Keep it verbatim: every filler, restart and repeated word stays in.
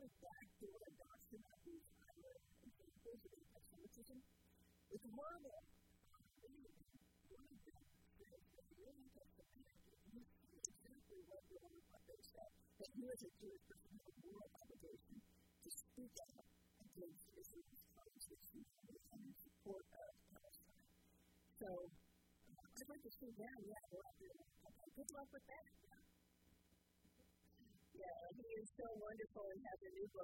of backdoor adoption of these island examples of anti-Semitism. It's horrible. One of them says that the anti-Semitic is exactly what they said, that you as a Jewish person have a moral obligation to speak out against Israel's policy and in support of Palestine. So, uh, I'd like to see them, yeah, go out there. Good luck with that. Yeah, he is so wonderful and has a new book